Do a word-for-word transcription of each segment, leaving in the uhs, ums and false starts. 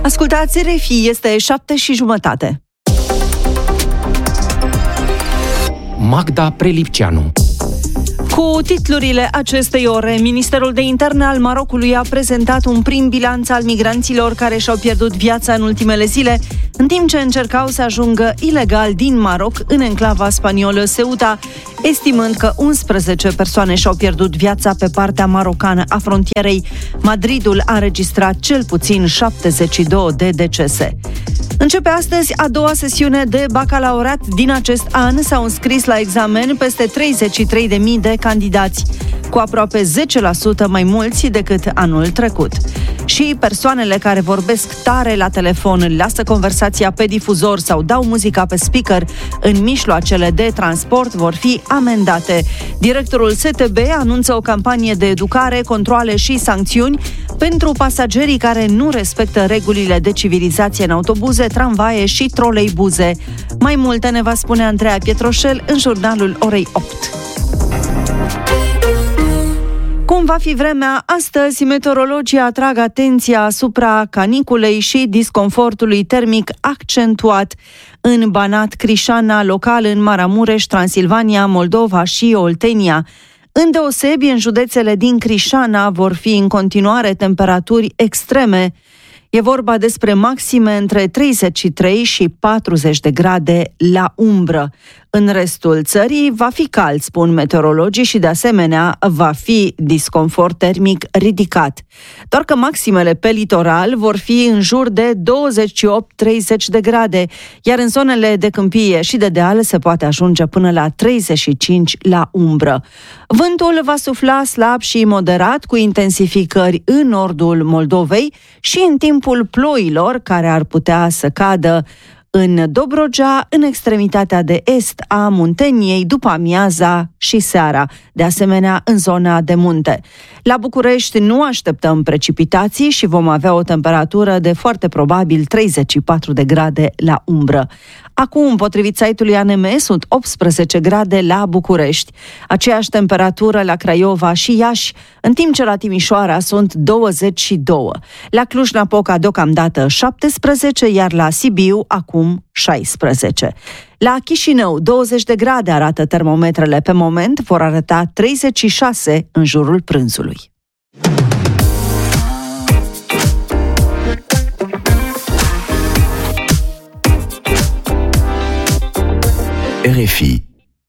Ascultați R F I, este șapte și jumătate. Magda Prelipceanu. Cu titlurile acestei ore, Ministerul de Interne al Marocului a prezentat un prim bilanț al migranților care și-au pierdut viața în ultimele zile, în timp ce încercau să ajungă ilegal din Maroc în enclava spaniolă Ceuta, estimând că unsprezece persoane și-au pierdut viața pe partea marocană a frontierei. Madridul a înregistrat cel puțin șaptezeci și două de decese. Începe astăzi a doua sesiune de bacalaureat din acest an. S-au înscris la examen peste treizeci și trei de mii de candidați, cu aproape zece la sută mai mulți decât anul trecut. Și persoanele care vorbesc tare la telefon, lasă conversația pe difuzor sau dau muzica pe speaker în mijloacele de transport vor fi amendate. Directorul S T B anunță o campanie de educare, controale și sancțiuni pentru pasagerii care nu respectă regulile de civilizație în autobuze, tramvaie și troleibuze. Mai multe ne va spune Andreea Pietroșel în jurnalul orei opt. Cum va fi vremea astăzi? Meteorologii atrag atenția asupra caniculei și disconfortului termic accentuat în Banat, Crișana, local în Maramureș, Transilvania, Moldova și Oltenia. Îndeosebi, în județele din Crișana vor fi în continuare temperaturi extreme. E vorba despre maxime între treizeci și trei și patruzeci de grade la umbră. În restul țării va fi cald, spun meteorologii, și de asemenea va fi disconfort termic ridicat. Doar că maximele pe litoral vor fi în jur de douăzeci și opt treizeci de grade, iar în zonele de câmpie și de deal se poate ajunge până la treizeci și cinci la umbră. Vântul va sufla slab și moderat, cu intensificări în nordul Moldovei și în timpul ploilor care ar putea să cadă în Dobrogea, în extremitatea de est a Munteniei, după amiaza și seara, de asemenea în zona de munte. La București nu așteptăm precipitații și vom avea o temperatură de foarte probabil treizeci și patru de grade la umbră. Acum, potrivit site-ului A N M, sunt optsprezece grade la București, aceeași temperatură la Craiova și Iași, în timp ce la Timișoara sunt douăzeci și doi. La Cluj-Napoca deocamdată șaptesprezece, iar la Sibiu acum șaisprezece. La Chișinău douăzeci de grade arată termometrele pe moment, vor arăta treizeci și șase în jurul prânzului. R F I.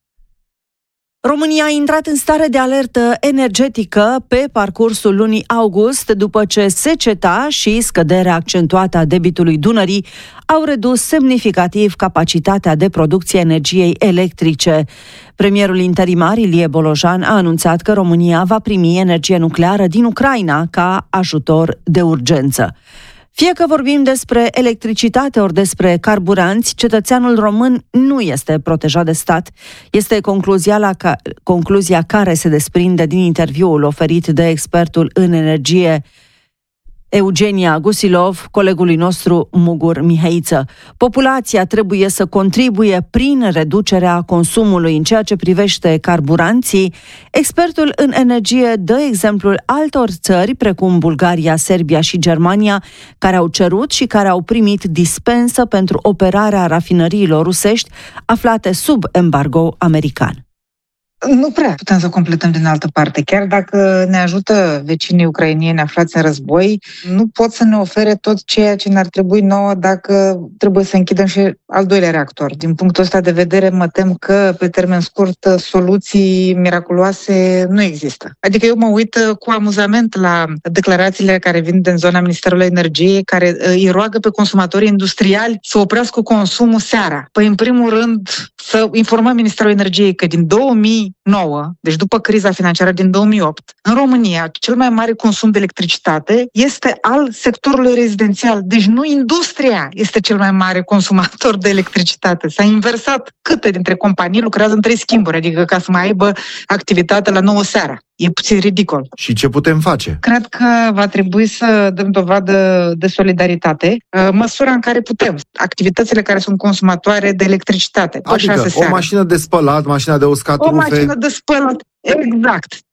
România a intrat în stare de alertă energetică pe parcursul lunii august, după ce seceta și scăderea accentuată a debitului Dunării au redus semnificativ capacitatea de producție a energiei electrice. Premierul interimar Ilie Bolojan a anunțat că România va primi energie nucleară din Ucraina ca ajutor de urgență. Fie că vorbim despre electricitate ori despre carburanți, cetățeanul român nu este protejat de stat. Este concluzia, la ca... concluzia care se desprinde din interviul oferit de expertul în energie Eugenia Gusilov, colegului nostru Mugur Mihăiță. Populația trebuie să contribuie prin reducerea consumului în ceea ce privește carburanții. Expertul în energie dă exemplul altor țări, precum Bulgaria, Serbia și Germania, care au cerut și care au primit dispensă pentru operarea rafinăriilor rusești aflate sub embargo american. Nu prea putem să completăm din altă parte. Chiar dacă ne ajută vecinii ucrainieni aflați în război, nu pot să ne ofere tot ceea ce ne-ar trebui nouă dacă trebuie să închidem și al doilea reactor. Din punctul ăsta de vedere, mă tem că pe termen scurt soluții miraculoase nu există. Adică eu mă uit cu amuzament la declarațiile care vin din zona Ministerului Energiei, care îi roagă pe consumatorii industriali să oprească consumul seara. Păi, în primul rând, să informăm Ministerul Energiei că din două mii nouă, deci după criza financiară din două mii opt, în România, cel mai mare consum de electricitate este al sectorului rezidențial. Deci nu industria este cel mai mare consumator de electricitate. S-a inversat. Câte dintre companii lucrează în trei schimburi, adică ca să mai aibă activitate la nouă seara. E puțin ridicol. Și ce putem face? Cred că va trebui să dăm dovadă de solidaritate, măsura în care putem. Activitățile care sunt consumatoare de electricitate. Adică o mașină de spălat, mașina de uscat O rufe. mașină de spălat. Exact.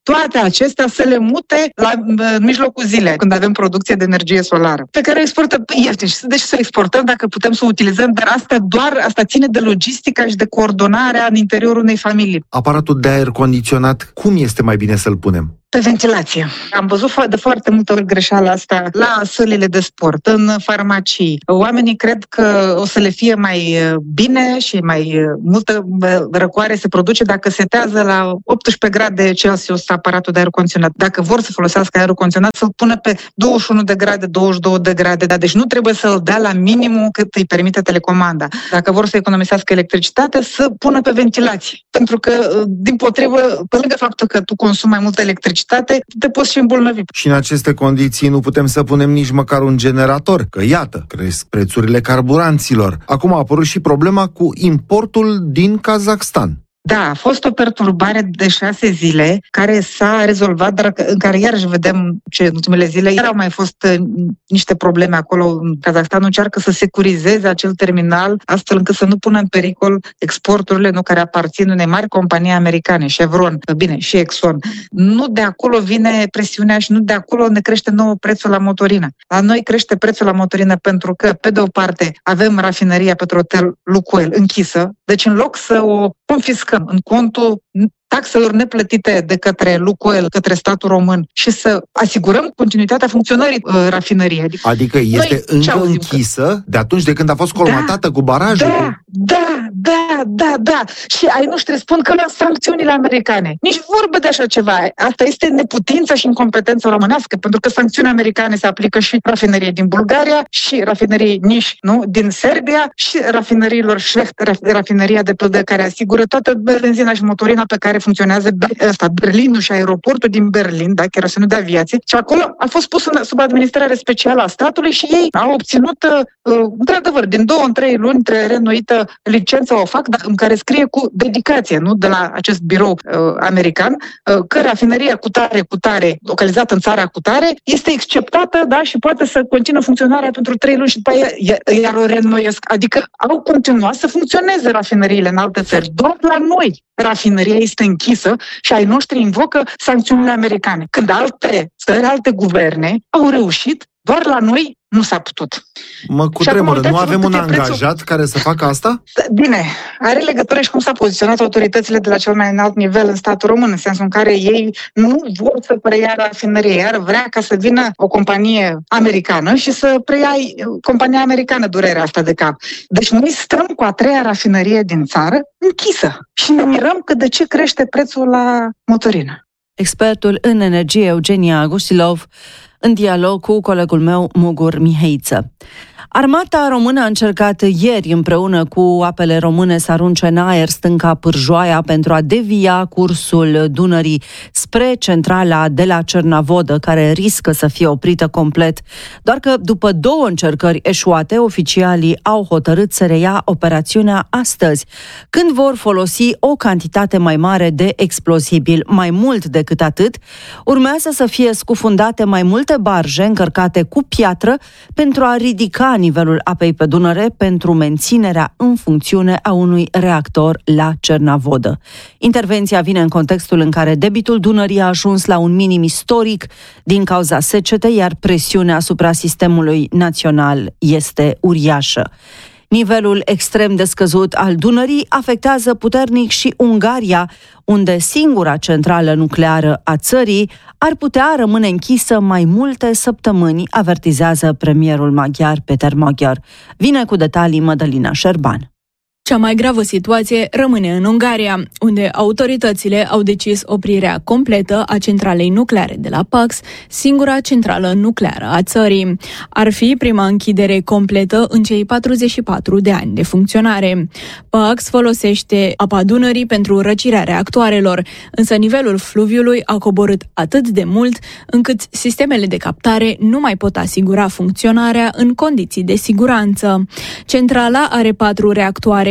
toate acestea să le mute la în mijlocul zilei, când avem producție de energie solară, pe care o exportăm ieftin. Și de ce să exportăm dacă putem să o utilizăm? Dar asta doar asta ține de logistica și de coordonarea în interiorul unei familii. Aparatul de aer condiționat, cum este mai bine să-l punem? Pe ventilație. Am văzut de foarte multe ori greșeala asta la sălile de sport, în farmacii. Oamenii cred că o să le fie mai bine și mai multă răcoare se produce dacă setează la optsprezece grade Celsius aparatul de aer condiționat. Dacă vor să folosească aerul condiționat, să-l pună pe douăzeci și unu de grade, douăzeci și două de grade. Dar deci nu trebuie să-l dea la minimum cât îi permite telecomanda. Dacă vor să economisească electricitate, să pună pe ventilație. Pentru că, din potrivă, pe lângă faptul că tu consumi mai multă electricitate, te poți și îmbolnăvi. Și în aceste condiții nu putem să punem nici măcar un generator, că iată, cresc prețurile carburanților. Acum a apărut și problema cu importul din Kazakhstan. Da, a fost o perturbare de șase zile care s-a rezolvat, dar în care iarăși vedem ce în ultimele zile iar au mai fost niște probleme acolo. Kazakhstanul încearcă să securizeze acel terminal astfel încât să nu pună în pericol exporturile nu care aparțin unei mari companii americane, Chevron, bine, și Exxon. Nu de acolo vine presiunea și nu de acolo ne crește nouă prețul la motorină. La noi crește prețul la motorină pentru că, pe de o parte, avem rafineria Petrotel Lukoil închisă, deci în loc să o confiscăm în contul taxelor neplătite de către Lukoil, către statul român și să asigurăm continuitatea funcționării uh, rafinăriei. Adică este Noi, încă închisă de atunci de când a fost colmatată da, cu barajul? Da, da, da, da, da. Și ai noștri spun că la sancțiunile americane. Nici vorbă de așa ceva. Asta este neputința și incompetența românească, pentru că sancțiunile americane se aplică și rafineriei din Bulgaria, și rafineriei Niș, nu, din Serbia, și rafineriilor Schlecht, rafineria de pildă care asigură toată benzina și motorina pe care funcționează ăsta, Berlinul și aeroportul din Berlin, da, chiar de aviație, și acolo a fost pus în, sub administrare specială a statului și ei au obținut, uh, într-adevăr, din două în trei luni reînnoită licența o fac, dar în care scrie cu dedicație, nu, de la acest birou uh, american, uh, că rafineria cu tare, cu tare, localizată în țara cu tare, este exceptată, da, și poate să continuă funcționarea pentru trei luni și după aia iar o reînnoiesc. Adică au continuat să funcționeze rafineriile în alte țări, doar la noi. Rafineria este închisă și ai noștri invocă sancțiunile americane. Când alte țări, alte guverne au reușit, doar la noi nu s-a putut. Mă cutremură, nu avem un angajat prețul... care să facă asta? Bine, are legătură și cum s-a poziționat autoritățile de la cel mai înalt nivel în statul român, în sensul în care ei nu vor să preia rafinerie, iar vrea ca să vină o companie americană și să preia compania americană durerea asta de cap. Deci noi stăm cu a treia rafinerie din țară închisă și ne mirăm că de ce crește prețul la motorină. Expertul în energie Eugenia Gustilov în dialog cu colegul meu Mugur Miheiță. Armata română a încercat ieri împreună cu apele române să arunce în aer stânca Pârjoaia pentru a devia cursul Dunării spre centrala de la Cernavodă, care riscă să fie oprită complet. Doar că după două încercări eșuate, oficialii au hotărât să reia operațiunea astăzi, când vor folosi o cantitate mai mare de explozibil. Mai mult decât atât, urmează să fie scufundate mai multe barje încărcate cu piatră pentru a ridica nivelul apei pe Dunăre pentru menținerea în funcțiune a unui reactor la Cernavodă. Intervenția vine în contextul în care debitul Dunării a ajuns la un minim istoric din cauza secetei, iar presiunea asupra sistemului național este uriașă. Nivelul extrem de scăzut al Dunării afectează puternic și Ungaria, unde singura centrală nucleară a țării ar putea rămâne închisă mai multe săptămâni, avertizează premierul maghiar Peter Magyar. Vine cu detalii Mădălina Șerban. Cea mai gravă situație rămâne în Ungaria, unde autoritățile au decis oprirea completă a centralei nucleare de la Pax, singura centrală nucleară a țării. Ar fi prima închidere completă în cei patruzeci și patru de ani de funcționare. Pax folosește apa Dunării pentru răcirea reactoarelor, însă nivelul fluviului a coborât atât de mult încât sistemele de captare nu mai pot asigura funcționarea în condiții de siguranță. Centrala are patru reactoare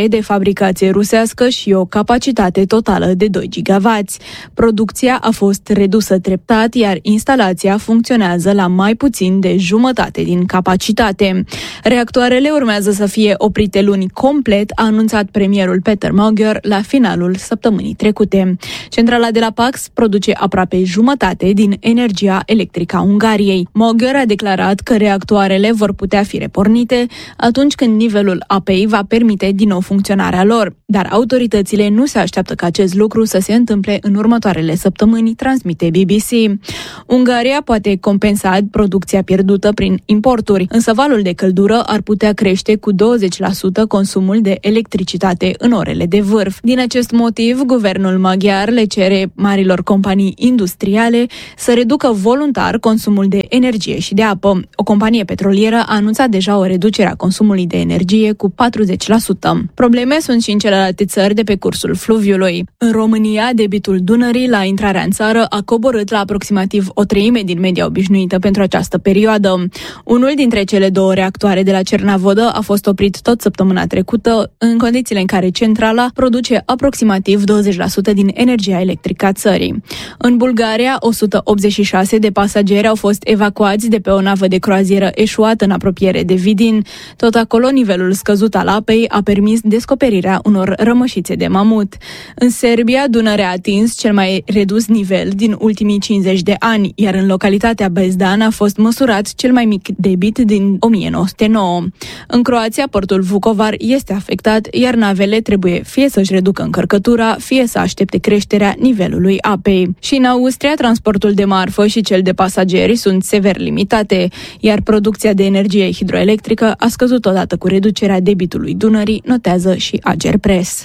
baterie de fabricație rusească și o capacitate totală de doi gigawați. Producția a fost redusă treptat, iar instalația funcționează la mai puțin de jumătate din capacitate. Reactoarele urmează să fie oprite luni complet, a anunțat premierul Peter Magyar la finalul săptămânii trecute. Centrala de la Pax produce aproape jumătate din energia electrică a Ungariei. Magyar a declarat că reactoarele vor putea fi repornite atunci când nivelul apei va permite din nou funcționarea lor, dar autoritățile nu se așteaptă ca acest lucru să se întâmple în următoarele săptămâni, transmite B B C. Ungaria poate compensa producția pierdută prin importuri, însă valul de căldură ar putea crește cu douăzeci la sută consumul de electricitate în orele de vârf. Din acest motiv, guvernul maghiar le cere marilor companii industriale să reducă voluntar consumul de energie și de apă. O companie petrolieră a anunțat deja o reducere a consumului de energie cu patruzeci la sută. Probleme sunt și în celelalte țări de pe cursul fluviului. În România, debitul Dunării la intrarea în țară a coborât la aproximativ o treime din media obișnuită pentru această perioadă. Unul dintre cele două reactoare de la Cernavodă a fost oprit tot săptămâna trecută, în condițiile în care centrala produce aproximativ douăzeci la sută din energia electrică a țării. În Bulgaria, o sută optzeci și șase de pasageri au fost evacuați de pe o navă de croazieră eșuată în apropiere de Vidin. Tot acolo, nivelul scăzut al apei a permis descoperirea unor rămășițe de mamut. În Serbia, Dunărea a atins cel mai redus nivel din ultimii cincizeci de ani, iar în localitatea Bezdan a fost măsurat cel mai mic debit din o mie nouă sute nouă. În Croația, portul Vukovar este afectat, iar navele trebuie fie să-și reducă încărcătura, fie să aștepte creșterea nivelului apei. Și în Austria, transportul de marfă și cel de pasageri sunt sever limitate, iar producția de energie hidroelectrică a scăzut odată cu reducerea debitului Dunării, notează și Agerpres.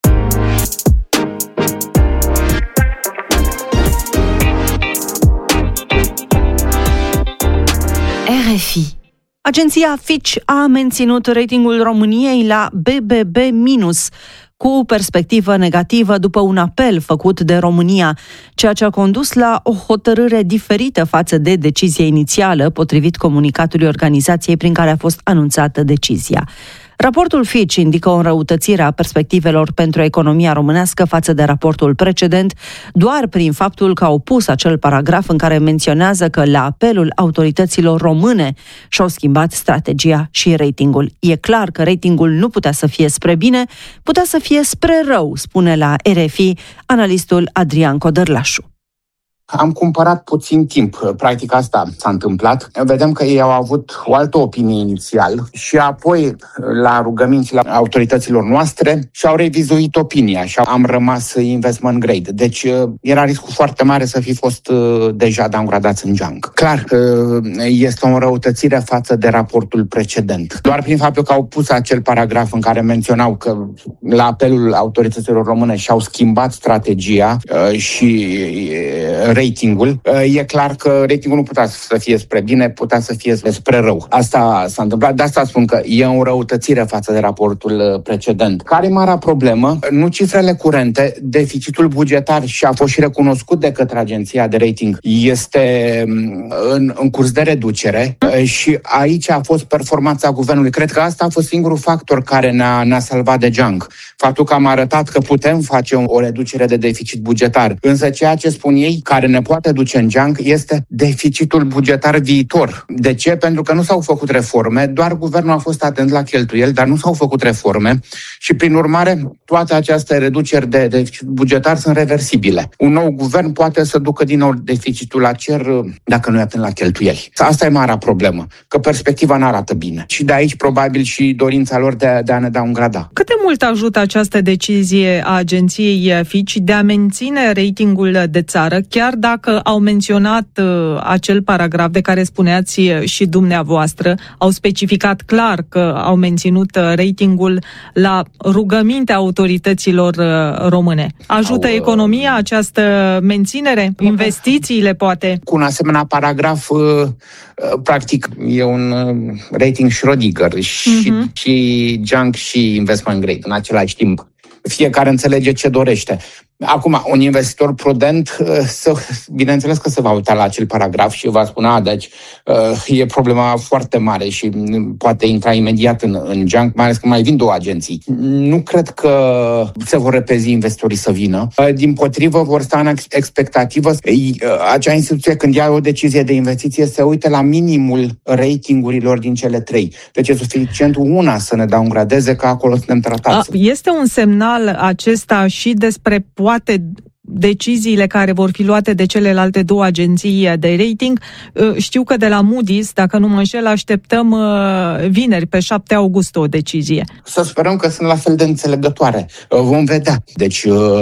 R F I. Agenția Fitch a menținut ratingul României la B B B minus, cu perspectivă negativă după un apel făcut de România, ceea ce a condus la o hotărâre diferită față de decizia inițială, potrivit comunicatului organizației prin care a fost anunțată decizia. Raportul Fitch indică o înrăutățire a perspectivelor pentru economia românească față de raportul precedent, doar prin faptul că au pus acel paragraf în care menționează că la apelul autorităților române și-au schimbat strategia și ratingul. E clar că ratingul nu putea să fie spre bine, putea să fie spre rău, spune la R F I analistul Adrian Codărlașu. Am cumpărat puțin timp, practic asta s-a întâmplat. Vedem că ei au avut o altă opinie inițial și apoi, la rugămințile autorităților noastre, și-au revizuit opinia și am rămas investment grade. Deci era riscul foarte mare să fi fost deja downgradați în junk. Clar că este o înrăutățire față de raportul precedent. Doar prin faptul că au pus acel paragraf în care menționau că la apelul autorităților române și-au schimbat strategia și ratingul, e clar că ratingul nu putea să fie spre bine, putea să fie spre rău. Asta s-a întâmplat, de asta spun că e o înrăutățire față de raportul precedent. Care e marea problemă? Nu cifrele curente, deficitul bugetar, și a fost și recunoscut de către agenția de rating, este în, în curs de reducere și aici a fost performanța guvernului. Cred că asta a fost singurul factor care ne-a, ne-a salvat de junk. Faptul că am arătat că putem face o reducere de deficit bugetar. Însă ceea ce spun ei, care ne poate duce în junk, este deficitul bugetar viitor. De ce? Pentru că nu s-au făcut reforme, doar guvernul a fost atent la cheltuieli, dar nu s-au făcut reforme și, prin urmare, toate aceste reduceri de deficit bugetar sunt reversibile. Un nou guvern poate să ducă din nou deficitul la cer dacă nu e atent la cheltuieli. Asta e marea problemă, că perspectiva nu arată bine. Și de aici, probabil, și dorința lor de, de a ne downgrada. Cât de mult ajută această decizie a agenției Fitch de a menține ratingul de țară, chiar dacă au menționat uh, acel paragraf de care spuneați și dumneavoastră, au specificat clar că au menținut ratingul la rugămintea autorităților uh, române. Ajută au, economia această menținere? Investițiile, poate? Cu un asemenea paragraf, uh, uh, practic, e un uh, rating Schrödinger și, uh-huh. și junk și investment grade în același timp. Fiecare înțelege ce dorește. Acum, un investitor prudent, să, bineînțeles că se va uita la acel paragraf și va spune, a, deci e problema foarte mare și poate intra imediat în, în junk, mai ales că mai vin două agenții. Nu cred că se vor repezi investitorii să vină. Dimpotrivă, vor sta în expectativă. Acea instituție, când ia o decizie de investiție, se uită la minimul ratingurilor din cele trei. Deci e suficient una să ne downgradeze, că acolo suntem tratați. Este un semnal acesta și despre poate deciziile care vor fi luate de celelalte două agenții de rating. Știu că de la Moody's, dacă nu mă înșel, așteptăm vineri, pe șapte august, o decizie. Să sperăm că sunt la fel de înțelegătoare. Vom vedea. Deci,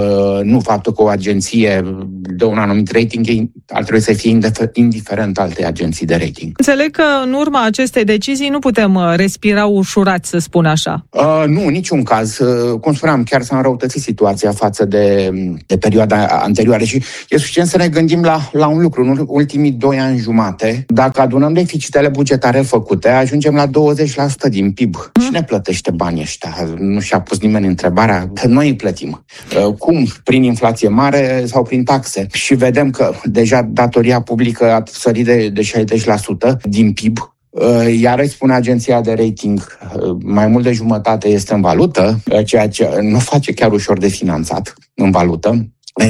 nu faptul că o agenție de un anumit rating ar trebui să fie indiferent alte agenții de rating. Înțeleg că în urma acestei decizii nu putem respira ușurat, să spun așa. Uh, nu, în niciun caz. Cum spuneam, chiar s-a înrăutățit situația față de, de perioada anterioare și e suficient să ne gândim la, la un lucru. În ultimii doi ani jumate, dacă adunăm deficitele bugetare făcute, ajungem la douăzeci la sută din P I B. Mm. Cine plătește banii ăștia? Nu și-a pus nimeni întrebarea. Noi îi plătim. Cum? Prin inflație mare sau prin taxe? Și vedem că deja datoria publică a sărit de, de șaizeci la sută din P I B. Iar îi spune agenția de rating, mai mult de jumătate este în valută, ceea ce nu face chiar ușor de finanțat în valută.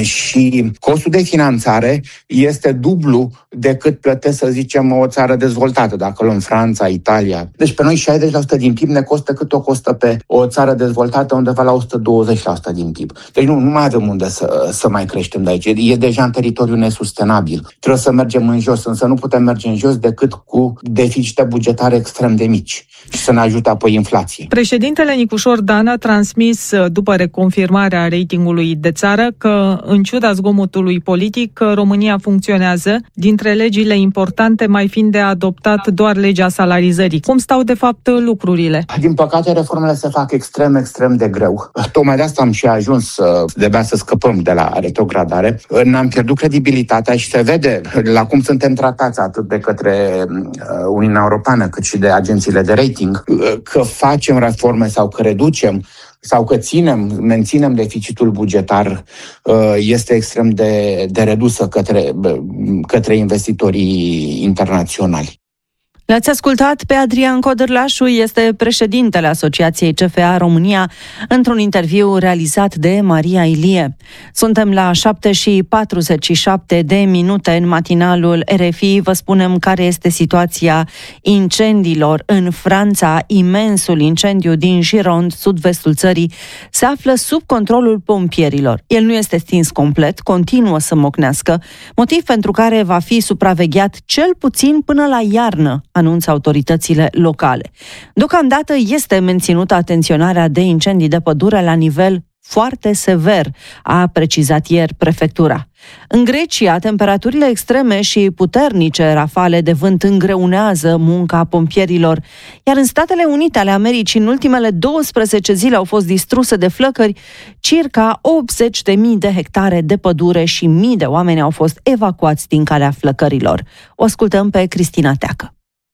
Și costul de finanțare este dublu decât plătesc, să zicem, o țară dezvoltată, dacă luăm Franța, Italia. Deci pe noi șaizeci la sută din P I B ne costă cât o costă pe o țară dezvoltată, undeva la o sută douăzeci la sută din P I B. Deci nu, nu mai avem unde să, să mai creștem de aici. E deja în teritoriu nesustenabil. Trebuie să mergem în jos, însă nu putem merge în jos decât cu deficite bugetare extrem de mici și să ne ajute apoi inflație. Președintele Nicușor Dan a transmis, după reconfirmarea ratingului de țară, că în ciuda zgomotului politic, România funcționează, dintre legile importante mai fiind de adoptat doar legea salarizării. Cum stau de fapt lucrurile? Din păcate, reformele se fac extrem, extrem de greu. Tocmai de asta am și ajuns de-abia să scăpăm de la retrogradare. Ne-am pierdut credibilitatea și se vede la cum suntem tratați atât de către Uniunea Europeană cât și de agențiile de rating, că facem reforme sau că reducem sau că ținem, menținem deficitul bugetar, este extrem de, de redusă către, către investitorii internaționali. L-ați ascultat pe Adrian Codârlașu, este președintele Asociației C F A România, într-un interviu realizat de Maria Ilie. Suntem la șapte și patruzeci și șapte de minute în matinalul R F I. Vă spunem care este situația incendiilor în Franța. Imensul incendiu din Gironde, sud-vestul țării, se află sub controlul pompierilor. El nu este stins complet, continuă să mocnească, motiv pentru care va fi supravegheat cel puțin până la iarnă, anunță autoritățile locale. Deocamdată este menținută atenționarea de incendii de pădure la nivel foarte sever, a precizat ieri prefectura. În Grecia, temperaturile extreme și puternice rafale de vânt îngreunează munca pompierilor, iar în Statele Unite ale Americii, în ultimele douăsprezece zile au fost distruse de flăcări circa optzeci de mii de hectare de pădure și mii de oameni au fost evacuați din calea flăcărilor. O ascultăm pe Cristina Teacă.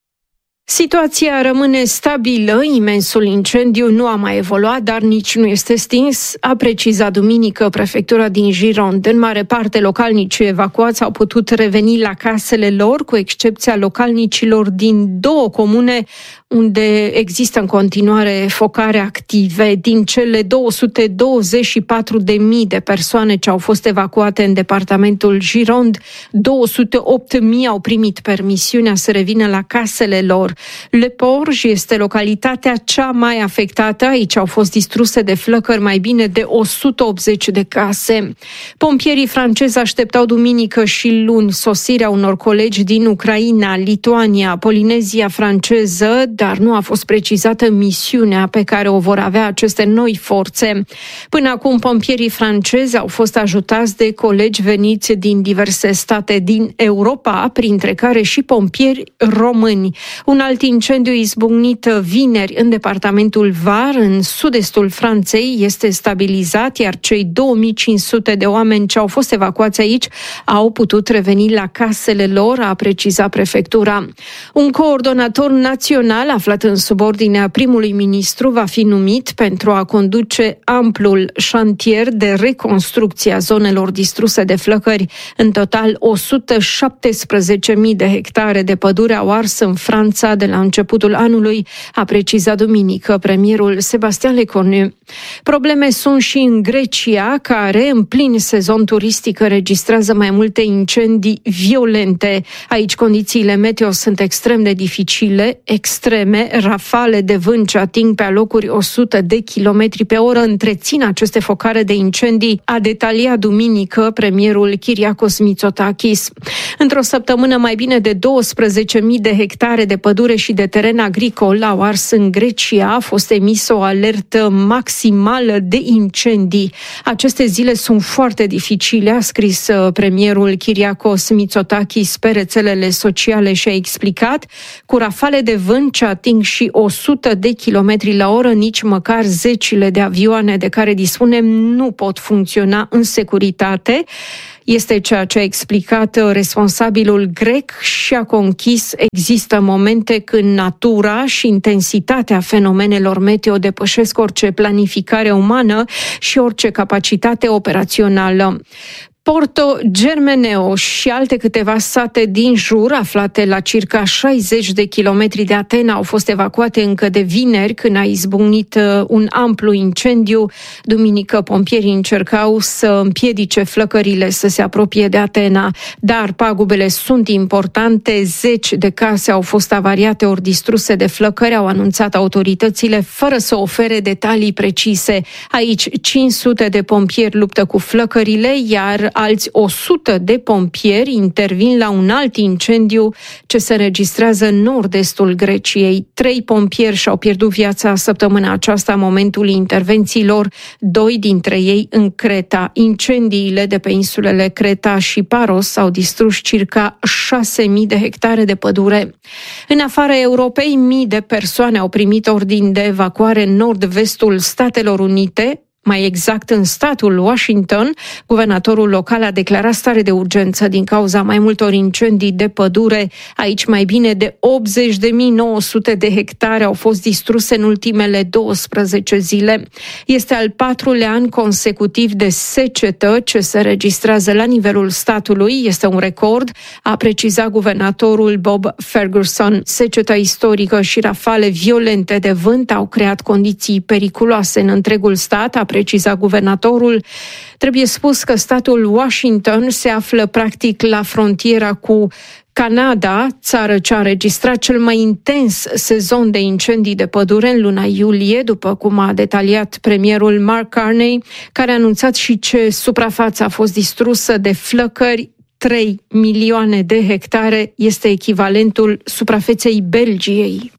Situația rămâne stabilă, imensul incendiu nu a mai evoluat, dar nici nu este stins, a precizat duminică prefectura din Gironde. În mare parte, localnicii evacuați au putut reveni la casele lor, cu excepția localnicilor din două comune unde există în continuare focare active. Din cele două sute douăzeci și patru de mii de persoane ce au fost evacuate în departamentul Gironde, două sute opt mii au primit permisiunea să revină la casele lor. Le Porge este localitatea cea mai afectată. Aici au fost distruse de flăcări mai bine de o sută optzeci de case. Pompierii francezi așteptau duminică și luni sosirea unor colegi din Ucraina, Lituania, Polinezia franceză, dar nu a fost precizată misiunea pe care o vor avea aceste noi forțe. Până acum, pompierii francezi au fost ajutați de colegi veniți din diverse state din Europa, printre care și pompieri români. Un alt alt incendiu izbucnit vineri în departamentul Var, în sud-estul Franței, este stabilizat, iar cei două mii cinci sute de oameni ce au fost evacuați aici au putut reveni la casele lor, a precizat prefectura. Un coordonator național aflat în subordinea primului ministru va fi numit pentru a conduce amplul șantier de reconstrucție a zonelor distruse de flăcări. În total, o sută șaptesprezece mii de hectare de pădure au ars în Franța de la începutul anului, a precizat duminică premierul Sebastian Lecornu. Probleme sunt și în Grecia, care în plin sezon turistic înregistrează mai multe incendii violente. Aici condițiile meteo sunt extrem de dificile, extreme, rafale de vânt ce ating pe alocuri o sută de kilometri pe oră întrețin aceste focare de incendii, a detaliat duminică premierul Kyriakos Mitsotakis. Într-o săptămână, mai bine de douăsprezece mii de hectare de pădure și de teren agricol au ars în Grecia. A fost emisă o alertă maximală de incendii. Aceste zile sunt foarte dificile, a scris premierul Kyriakos Mitsotakis pe rețelele sociale și a explicat, cu rafale de vânt ce ating și o sută de kilometri la oră, nici măcar zecile de avioane de care dispunem nu pot funcționa în securitate. Este ceea ce a explicat responsabilul grec și a conchis. Există momente când natura și intensitatea fenomenelor meteo depășesc orice planificare umană și orice capacitate operațională. Porto Germeneo și alte câteva sate din jur, aflate la circa șaizeci de kilometri de Atena, au fost evacuate încă de vineri, când a izbucnit un amplu incendiu. Duminică, pompierii încercau să împiedice flăcările să se apropie de Atena, dar pagubele sunt importante. Zeci de case au fost avariate ori distruse de flăcări, au anunțat autoritățile, fără să ofere detalii precise. Aici, cinci sute de pompieri luptă cu flăcările, iar alți o sută de pompieri intervin la un alt incendiu ce se înregistrează în nord-estul Greciei. Trei pompieri și-au pierdut viața săptămâna aceasta în momentul intervențiilor, doi dintre ei în Creta. Incendiile de pe insulele Creta și Paros au distrus circa șase mii de hectare de pădure. În afara Europei, mii de persoane au primit ordin de evacuare în nord-vestul Statelor Unite. Mai exact, în statul Washington, guvernatorul local a declarat stare de urgență din cauza mai multor incendii de pădure. Aici mai bine de optzeci de mii nouă sute de hectare au fost distruse în ultimele douăsprezece zile. Este al patrulea an consecutiv de secetă ce se registrează la nivelul statului. Este un record, a precizat guvernatorul Bob Ferguson. Seceta istorică și rafale violente de vânt au creat condiții periculoase în întregul stat, a precizat guvernatorul. Trebuie spus că statul Washington se află practic la frontiera cu Canada, țară ce a înregistrat cel mai intens sezon de incendii de pădure în luna iulie, după cum a detaliat premierul Mark Carney, care a anunțat și ce suprafața a fost distrusă de flăcări. trei milioane de hectare este echivalentul suprafeței Belgiei.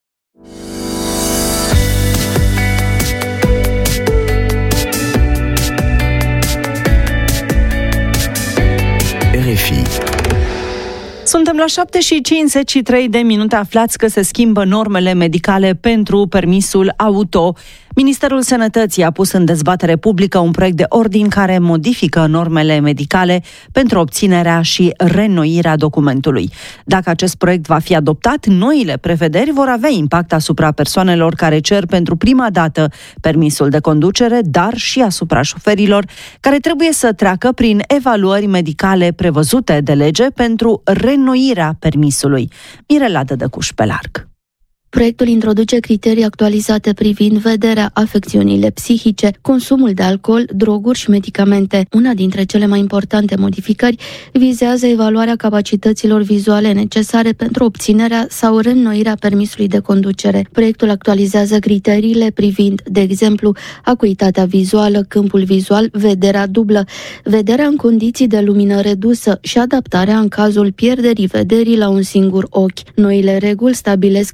R F I. Suntem la șapte și cincizeci și trei de minute. Aflați că se schimbă normele medicale pentru permisul auto. Ministerul Sănătății a pus în dezbatere publică un proiect de ordin care modifică normele medicale pentru obținerea și reînnoirea documentului. Dacă acest proiect va fi adoptat, noile prevederi vor avea impact asupra persoanelor care cer pentru prima dată permisul de conducere, dar și asupra șoferilor care trebuie să treacă prin evaluări medicale prevăzute de lege pentru reînnoirea permisului. Mirela Dădăcuș pe larg. Proiectul introduce criterii actualizate privind vederea, afecțiunile psihice, consumul de alcool, droguri și medicamente. Una dintre cele mai importante modificări vizează evaluarea capacităților vizuale necesare pentru obținerea sau reînnoirea permisului de conducere. Proiectul actualizează criteriile privind, de exemplu, acuitatea vizuală, câmpul vizual, vederea dublă, vederea în condiții de lumină redusă și adaptarea în cazul pierderii vederii la un singur ochi. Noile reguli stabilesc criterii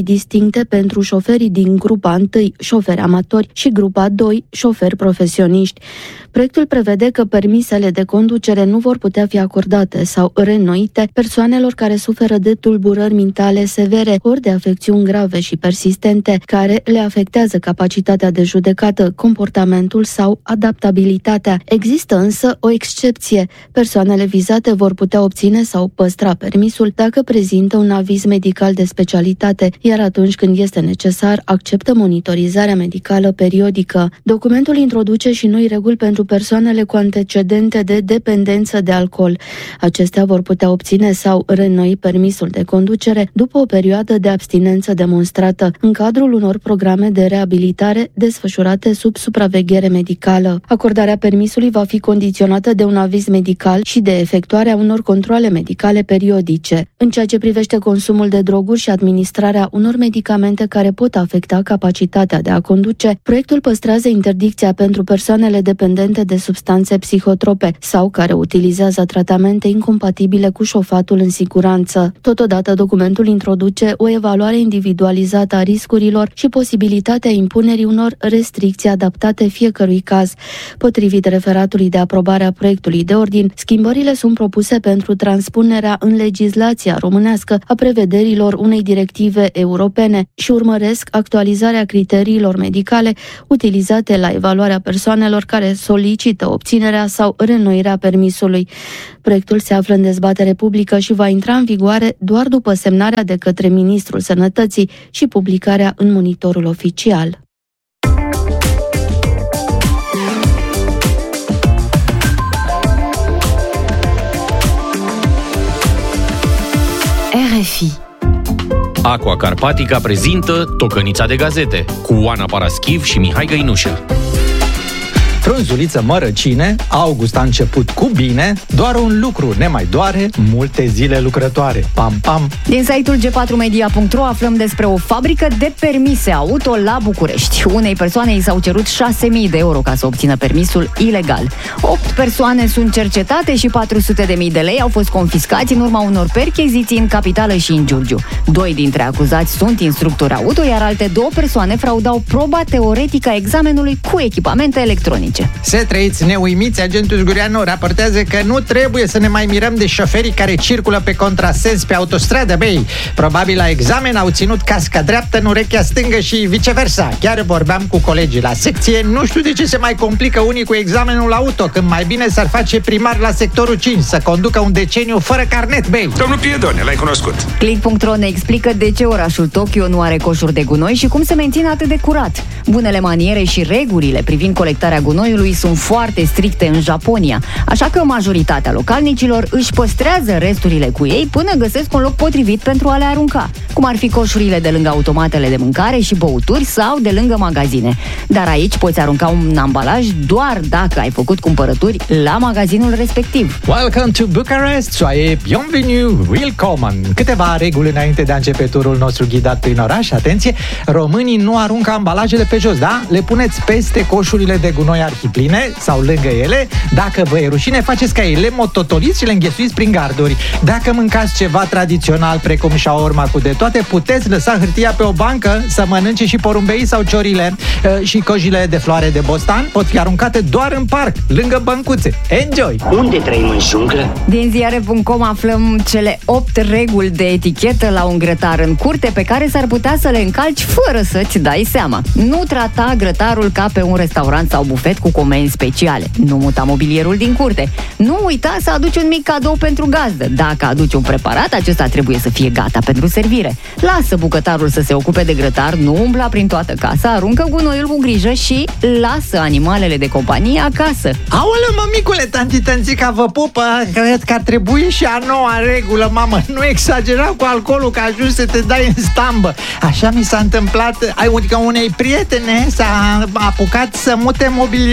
distincte pentru șoferii din grupa unu, șoferi amatori, și grupa doi, șoferi profesioniști. Proiectul prevede că permisele de conducere nu vor putea fi acordate sau reînnoite persoanelor care suferă de tulburări mentale severe ori de afecțiuni grave și persistente, care le afectează capacitatea de judecată, comportamentul sau adaptabilitatea. Există însă o excepție. Persoanele vizate vor putea obține sau păstra permisul dacă prezintă un aviz medical de specialitate, iar atunci când este necesar, acceptă monitorizarea medicală periodică. Documentul introduce și noi reguli pentru persoanele cu antecedente de dependență de alcool. Acestea vor putea obține sau reînnoi permisul de conducere după o perioadă de abstinență demonstrată, în cadrul unor programe de reabilitare desfășurate sub supraveghere medicală. Acordarea permisului va fi condiționată de un aviz medical și de efectuarea unor controale medicale periodice. În ceea ce privește consumul de droguri și administrarea unor medicamente care pot afecta capacitatea de a conduce, proiectul păstrează interdicția pentru persoanele dependente de substanțe psihotrope sau care utilizează tratamente incompatibile cu șofatul în siguranță. Totodată, documentul introduce o evaluare individualizată a riscurilor și posibilitatea impunerii unor restricții adaptate fiecărui caz. Potrivit referatului de aprobare a proiectului de ordin, schimbările sunt propuse pentru transpunerea în legislația românească a prevederilor unei directive europene și urmăresc actualizarea criteriilor medicale utilizate la evaluarea persoanelor care solicită obținerea sau reînnoirea permisului. Proiectul se află în dezbatere publică și va intra în vigoare doar după semnarea de către Ministrul Sănătății și publicarea în Monitorul Oficial. R F I. Aqua Carpatica prezintă Tocănița de gazete cu Oana Paraschiv și Mihai Găinușă. Frunzuliță mărăcine, august a început cu bine, doar un lucru ne mai doare, multe zile lucrătoare. Pam, pam! Din site-ul G patru media punct ro aflăm despre o fabrică de permise auto la București. Unei persoane i s-au cerut șase mii de euro ca să obțină permisul ilegal. opt persoane sunt cercetate și patru sute de mii de lei au fost confiscați în urma unor percheziții în Capitală și în Giurgiu. Doi dintre acuzați sunt instructori auto, iar alte două persoane fraudau proba teoretică a examenului cu echipamente electronice. Să trăiți neuimiți, agentul Zgureanu raportează că nu trebuie să ne mai mirăm de șoferii care circulă pe contrasens pe autostradă, băi. Probabil la examen au ținut casca dreaptă în urechea stângă și viceversa. Chiar vorbeam cu colegii la secție, nu știu de ce se mai complică unii cu examenul auto, când mai bine s-ar face primar la sectorul cinci, să conducă un deceniu fără carnet, băi. Domnul Piedone, l-ai cunoscut. Click punct ro ne explică de ce orașul Tokyo nu are coșuri de gunoi și cum se menține atât de curat. Bunele maniere și regulile privind colectarea gunoiului sunt foarte stricte în Japonia, așa că majoritatea localnicilor își păstrează resturile cu ei până găsesc un loc potrivit pentru a le arunca, cum ar fi coșurile de lângă automatele de mâncare și băuturi sau de lângă magazine. Dar aici poți arunca un ambalaj doar dacă ai făcut cumpărături la magazinul respectiv. Welcome to Bucharest, soyez bienvenue, willkommen. Câteva reguli înainte de a începe turul nostru ghidat prin oraș. Atenție, românii nu aruncă ambalajele pe jos, da? Le puneți peste coșurile de gunoi arhipline sau lângă ele. Dacă vă e rușine, faceți ca ei, le mototoliți și le înghesuiți prin garduri. Dacă mâncați ceva tradițional precum shawarma cu de toate, puteți lăsa hârtia pe o bancă să mănânce și porumbeii sau ciorile. Și cojile de floare de bostan pot fi aruncate doar în parc, lângă băncuțe. Enjoy! Unde trăim, în junglă? Din ziare punct com aflăm cele opt reguli de etichetă la un grătar în curte pe care s-ar putea să le încalci fără să-ți dai seama. Nu trata grătarul ca pe un restaurant sau bufet cu comenzi speciale. Nu muta mobilierul din curte. Nu uita să aduci un mic cadou pentru gazdă. Dacă aduci un preparat, acesta trebuie să fie gata pentru servire. Lasă bucătarul să se ocupe de grătar, nu umbla prin toată casa, aruncă gunoiul cu grijă și lasă animalele de companie acasă. Aoleu, mămicule, tanti Tănțica vă pupă. Cred că ar trebui și a noua regulă, mamă. Nu exagera cu alcoolul, că ajungi să te dai în stambă. Așa mi s-a întâmplat, adică unei prietene s-a apucat să mute mobilierul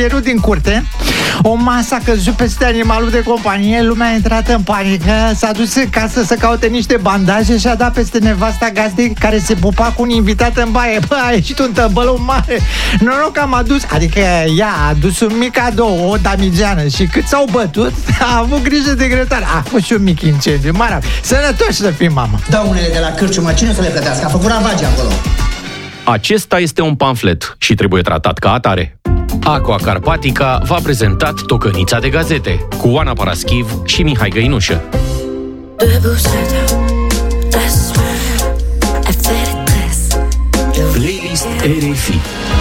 atelierul din curte. O masă a căzut peste animalul de companie, lumea a intrat în panică, s-a dus în casă să caute niște bandaje și a dat peste nevasta gazdei care se pupa cu un invitat în baie. Bă, a ieșit un tăbălău mare. Noroc că am adus, adică ea a adus un mic cadou, o damigeană, și cât s-au bătut, a avut grijă de grătar. A fost și un mic incendiu, mare. Sănătoși să fim, mamă. Daunele de la cârciumă, cine să le plătească? A făcut ravage acolo. Acesta este un pamflet și trebuie tratat ca atare. Aqua Carpatica v-a prezentat Tocănița de gazete cu Oana Paraschiv și Mihai Găinușă. Playlist R F I.